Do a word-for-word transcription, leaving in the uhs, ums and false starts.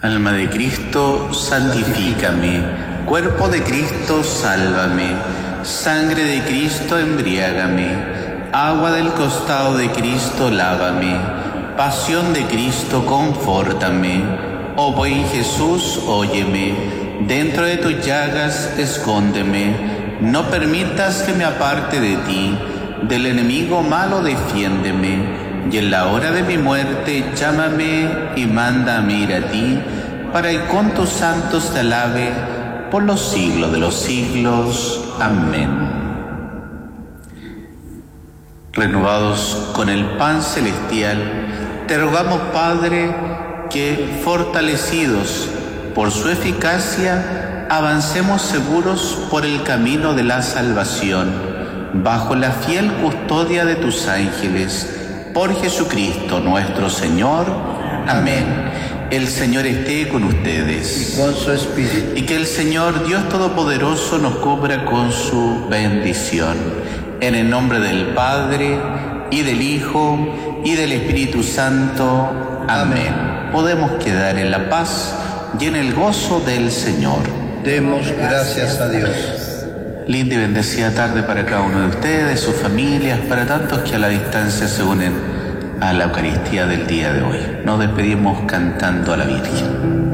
Alma de Cristo, santifícame. Cuerpo de Cristo, sálvame. Sangre de Cristo, embriágame. Agua del costado de Cristo, lávame. Pasión de Cristo, confórtame. Oh buen Jesús, óyeme. Dentro de tus llagas, escóndeme. No permitas que me aparte de ti. Del enemigo malo, defiéndeme. Y en la hora de mi muerte, llámame y mándame ir a ti, para que con tus santos te alabe por los siglos de los siglos. Amén. Renovados con el pan celestial, te rogamos, Padre, que, fortalecidos por su eficacia, avancemos seguros por el camino de la salvación, bajo la fiel custodia de tus ángeles. Por Jesucristo nuestro Señor. Amén. El Señor esté con ustedes. Y con su espíritu. Y que el Señor Dios Todopoderoso nos cubra con su bendición. En el nombre del Padre, y del Hijo, y del Espíritu Santo. Amén. Amén. Podemos quedar en la paz y en el gozo del Señor. Demos gracias a Dios. Linda y bendecida tarde para cada uno de ustedes, sus familias, para tantos que a la distancia se unen a la Eucaristía del día de hoy. Nos despedimos cantando a la Virgen.